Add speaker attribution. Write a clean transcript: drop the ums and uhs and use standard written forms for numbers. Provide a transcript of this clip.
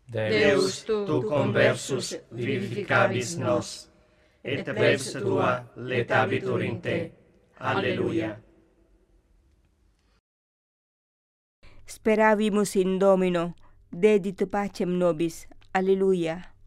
Speaker 1: Deus, tu conversus vivificabis nos, et pers tua letabitur in te. Alleluia.
Speaker 2: Speravimus in Domino, dedit pacem nobis. Alleluia.